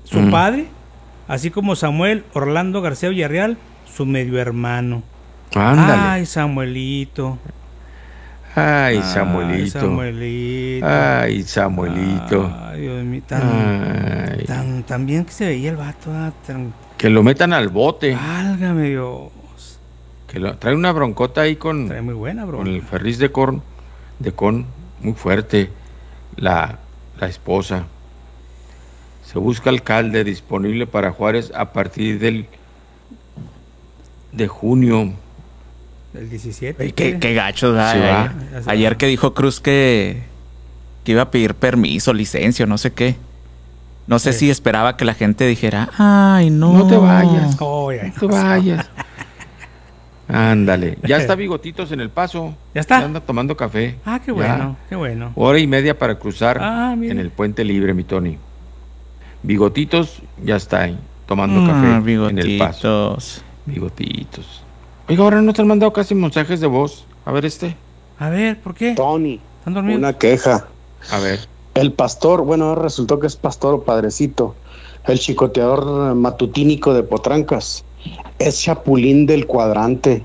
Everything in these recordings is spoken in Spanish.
su padre, así como Samuel Orlando García Villarreal, su medio hermano. Ándale. Ay, Samuelito. Ay, Samuelito. Samuelito. Ay, Samuelito. Ay, Dios mío, Ay. tan bien que se veía el vato. Que lo metan al bote. Válgame Dios. Que trae una broncota ahí Trae muy buena bronca. con el Ferris de Con, muy fuerte. La esposa. Se busca alcalde disponible para Juárez a partir de junio. El 17. Ay, qué gacho. Se va. Ayer que dijo Cruz que iba a pedir permiso, licencia, no sé qué. No sé si esperaba que la gente dijera, ay, no. No te vayas. Oh, no te vayas. Ándale. Ya está Bigotitos en El Paso. ¿Ya está? Ya anda tomando café. Ah, qué bueno, qué bueno. Hora y media para cruzar mire. en el Puente Libre, mi Tony. Bigotitos ya está ahí, tomando café en El Paso. Bigotitos. Oiga, ahora no te han mandado casi mensajes de voz. A ver A ver, ¿por qué? Tony, ¿Están dormidos? una queja. A ver. El pastor, bueno, resultó que es pastor o padrecito. El chicoteador matutínico de Potrancas. Es chapulín del cuadrante.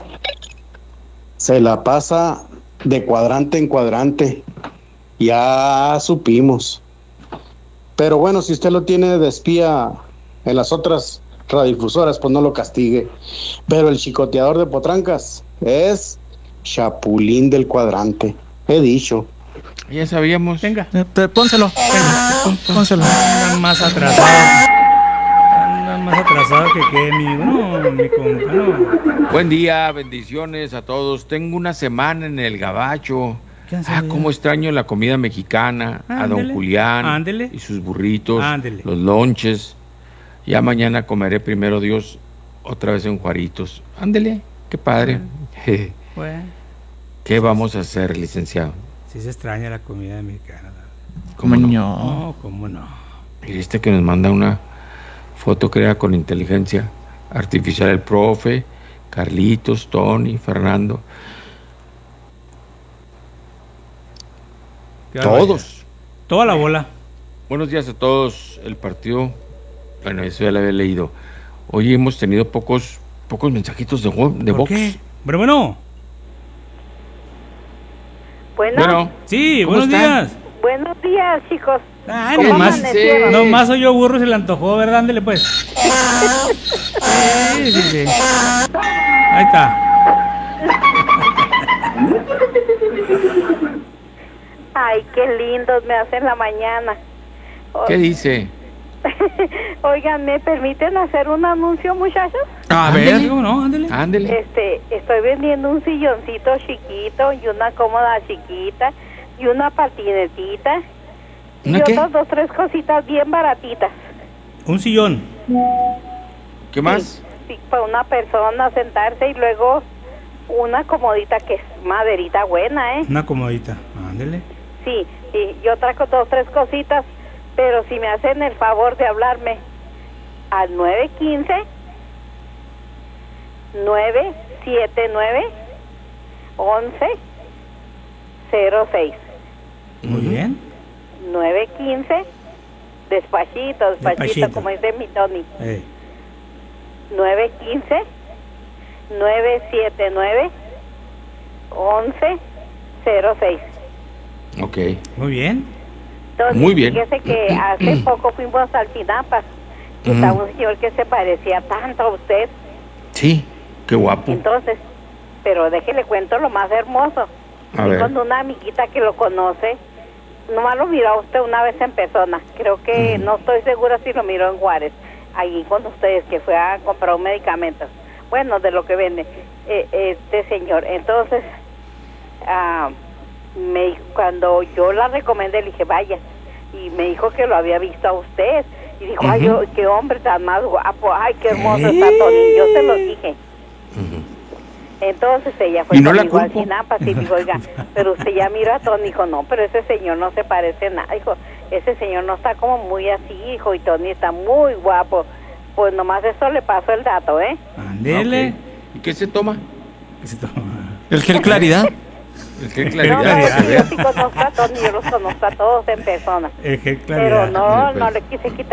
Se la pasa de cuadrante en cuadrante. Ya supimos. Pero bueno, si usted lo tiene de espía en las otras radiodifusoras, pues no lo castigue. Pero el chicoteador de Potrancas es chapulín del cuadrante. He dicho. Ya sabíamos. Venga. Pónselo. Pónselo. Andan más atrasados. Andan más atrasados que mi compa, no. Buen día, bendiciones a todos. Tengo una semana en el Gabacho. Cómo extraño la comida mexicana. A don Julián y sus burritos, los lonches. Ya mañana comeré, primero Dios, otra vez en Juaritos. Ándele, qué padre. Bueno. ¿Qué vamos a hacer, licenciado? Sí se extraña la comida mexicana. ¿Cómo no? No, ¿cómo no? Y que nos manda una foto creada con inteligencia artificial, el profe, Carlitos, Tony, Fernando. Todos. Toda la bola. Buenos días a todos. El partido, bueno, eso ya lo había leído. Hoy hemos tenido pocos mensajitos de Vox. ¿Qué? Pero bueno. Bueno. Sí, buenos días. Buenos días, chicos. Ay, nomás soy yo burro, se le antojó, ¿verdad? Ándele pues. Sí. Ahí está. Ay, qué lindos me hacen la mañana. ¿Qué dice? Oigan, ¿me permiten hacer un anuncio, muchachos? A ver. No, ándele. Estoy vendiendo un silloncito chiquito y una cómoda chiquita y una patinetita y otras 2, 3 cositas bien baratitas. Un sillón. ¿Qué más? Sí, para una persona sentarse y luego una comodita que es maderita buena, ¿eh? Una comodita, ándele. Sí, y yo traigo 2, 3 cositas, pero si me hacen el favor de hablarme al 915-979-1106. Muy bien. 915, despachito, como dice mi Tony. 915-979-1106. Ok. Muy bien. Entonces, muy bien. Fíjese que hace poco fuimos al Chinampas y está un señor que se parecía tanto a usted. Sí, qué guapo. Entonces, pero déjele cuento lo más hermoso. A ver. Con una amiguita que lo conoce, nomás lo miró a usted una vez en persona. Creo que no estoy segura si lo miró en Juárez, allí con ustedes, que fue a comprar un medicamento. Bueno, de lo que vende este señor. Entonces, cuando yo la recomendé, le dije, vaya. Y me dijo que lo había visto a usted. Y dijo, ay, qué hombre tan más guapo. Ay, qué hermoso está Tony. Yo se lo dije. Entonces ella fue conmigo al Chinampas y dijo, oiga, pero usted ya mira a Tony. Dijo, no, pero ese señor no se parece nada. Dijo, ese señor no está como muy así, hijo, y Tony está muy guapo. Pues nomás eso le pasó el dato, ¿eh? Ándele. Okay. ¿Y qué se toma? ¿El gel Claridad? El gel Claridad. No, yo sí conozco a Tony, yo los conozco a todos en persona. El gel Claridad. Pero no le quise quitar